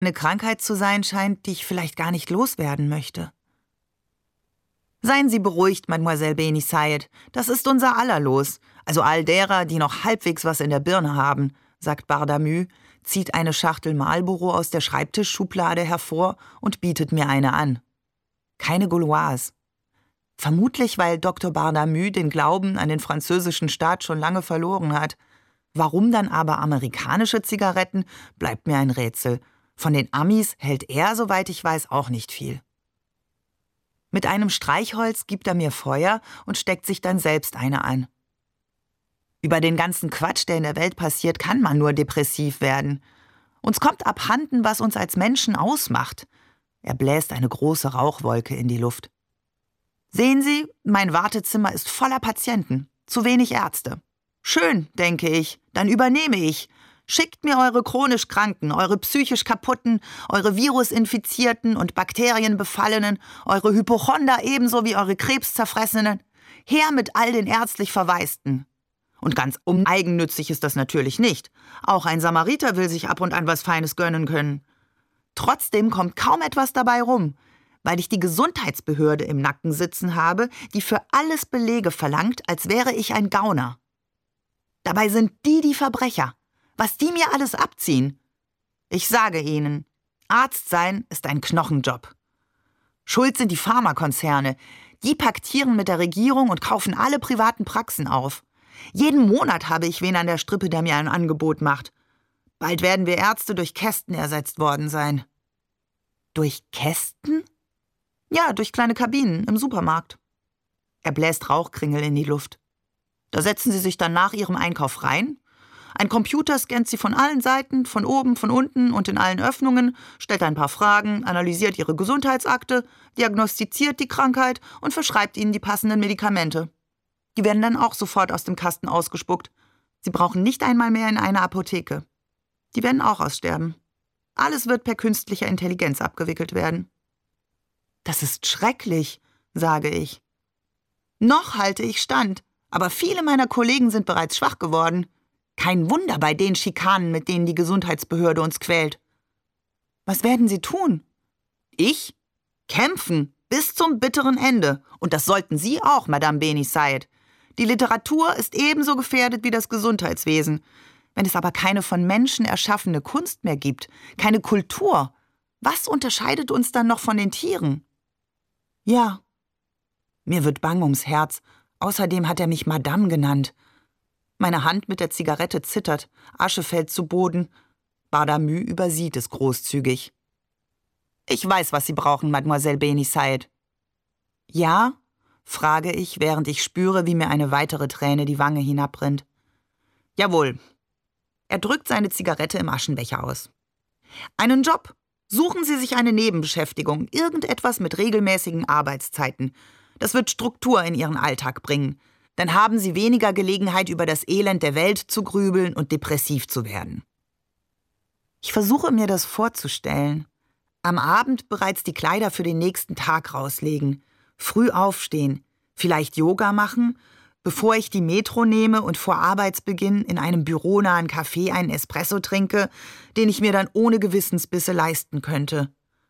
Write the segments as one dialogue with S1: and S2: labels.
S1: Eine Krankheit zu sein scheint, die ich vielleicht gar nicht loswerden möchte. Seien Sie beruhigt, Mademoiselle Benissayed. Das ist unser aller Los. Also all derer, die noch halbwegs was in der Birne haben, sagt Bardamü, zieht eine Schachtel Marlboro aus der Schreibtischschublade hervor und bietet mir eine an. Keine Gauloise. Vermutlich, weil Dr. Bardamü den Glauben an den französischen Staat schon lange verloren hat. Warum dann aber amerikanische Zigaretten, bleibt mir ein Rätsel. Von den Amis hält er, soweit ich weiß, auch nicht viel. Mit einem Streichholz gibt er mir Feuer und steckt sich dann selbst eine an. Über den ganzen Quatsch, der in der Welt passiert, kann man nur depressiv werden. Uns kommt abhanden, was uns als Menschen ausmacht. Er bläst eine große Rauchwolke in die Luft. Sehen Sie, mein Wartezimmer ist voller Patienten, zu wenig Ärzte. Schön, denke ich, dann übernehme ich. Schickt mir eure chronisch Kranken, eure psychisch Kaputten, eure Virusinfizierten und Bakterienbefallenen, eure Hypochonder ebenso wie eure Krebszerfressenen. Her mit all den ärztlich Verwaisten. Und ganz uneigennützig ist das natürlich nicht. Auch ein Samariter will sich ab und an was Feines gönnen können. Trotzdem kommt kaum etwas dabei rum, weil ich die Gesundheitsbehörde im Nacken sitzen habe, die für alles Belege verlangt, als wäre ich ein Gauner. Dabei sind die Verbrecher. Was die mir alles abziehen. Ich sage Ihnen, Arzt sein ist ein Knochenjob. Schuld sind die Pharmakonzerne. Die paktieren mit der Regierung und kaufen alle privaten Praxen auf. Jeden Monat habe ich wen an der Strippe, der mir ein Angebot macht. Bald werden wir Ärzte durch Kästen ersetzt worden sein. Durch Kästen? Ja, durch kleine Kabinen im Supermarkt. Er bläst Rauchkringel in die Luft. Da setzen Sie sich dann nach Ihrem Einkauf rein. Ein Computer scannt Sie von allen Seiten, von oben, von unten und in allen Öffnungen, stellt ein paar Fragen, analysiert Ihre Gesundheitsakte, diagnostiziert die Krankheit und verschreibt Ihnen die passenden Medikamente. Die werden dann auch sofort aus dem Kasten ausgespuckt. Sie brauchen nicht einmal mehr in eine Apotheke. Die werden auch aussterben. Alles wird per künstlicher Intelligenz abgewickelt werden. Das ist schrecklich, sage ich. Noch halte ich stand, aber viele meiner Kollegen sind bereits schwach geworden. Kein Wunder bei den Schikanen, mit denen die Gesundheitsbehörde uns quält. Was werden Sie tun? Ich? Kämpfen, bis zum bitteren Ende. Und das sollten Sie auch, Madame Benissayed. Die Literatur ist ebenso gefährdet wie das Gesundheitswesen. Wenn es aber keine von Menschen erschaffene Kunst mehr gibt, keine Kultur, was unterscheidet uns dann noch von den Tieren? Ja. Mir wird bang ums Herz. Außerdem hat er mich Madame genannt. Meine Hand mit der Zigarette zittert, Asche fällt zu Boden. Bardamü übersieht es großzügig. Ich weiß, was Sie brauchen, Mademoiselle Benissayed. Ja? Frage ich, während ich spüre, wie mir eine weitere Träne die Wange hinabrinnt. Jawohl. Er drückt seine Zigarette im Aschenbecher aus. Einen Job. Suchen Sie sich eine Nebenbeschäftigung, irgendetwas mit regelmäßigen Arbeitszeiten. Das wird Struktur in Ihren Alltag bringen. Dann haben Sie weniger Gelegenheit, über das Elend der Welt zu grübeln und depressiv zu werden. Ich versuche mir das vorzustellen. Am Abend bereits die Kleider für den nächsten Tag rauslegen, früh aufstehen, vielleicht Yoga machen, bevor ich die Metro nehme und vor Arbeitsbeginn in einem büronahen Café einen Espresso trinke, den ich mir dann ohne Gewissensbisse leisten könnte.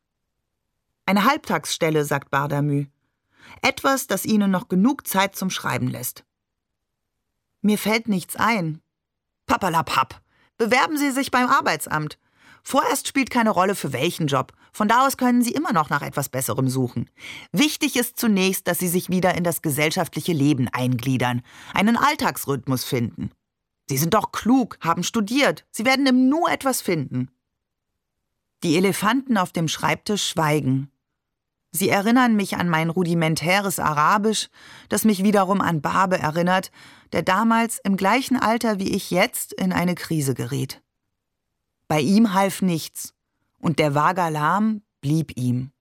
S1: Eine Halbtagsstelle, sagt Bardamü. Etwas, das Ihnen noch genug Zeit zum Schreiben lässt. Mir fällt nichts ein. Papperlapapp. Bewerben Sie sich beim Arbeitsamt. Vorerst spielt keine Rolle für welchen Job. Von da aus können Sie immer noch nach etwas Besserem suchen. Wichtig ist zunächst, dass Sie sich wieder in das gesellschaftliche Leben eingliedern, einen Alltagsrhythmus finden. Sie sind doch klug, haben studiert. Sie werden im Nu etwas finden. Die Elefanten auf dem Schreibtisch schweigen. Sie erinnern mich an mein rudimentäres Arabisch, das mich wiederum an Barbe erinnert, der damals im gleichen Alter wie ich jetzt in eine Krise geriet. Bei ihm half nichts, und der Vagalam blieb ihm.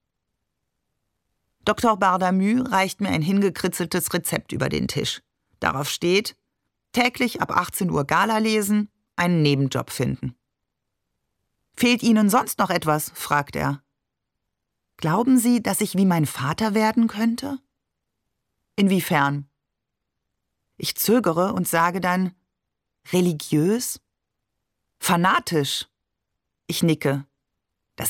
S1: Dr. Bardamü reicht mir ein hingekritzeltes Rezept über den Tisch. Darauf steht, täglich ab 18 Uhr Gala lesen, einen Nebenjob finden. »Fehlt Ihnen sonst noch etwas?« fragt er. »Glauben Sie, dass ich wie mein Vater werden könnte?« »Inwiefern?« Ich zögere und sage dann, »religiös?« »Fanatisch?« Ich nicke.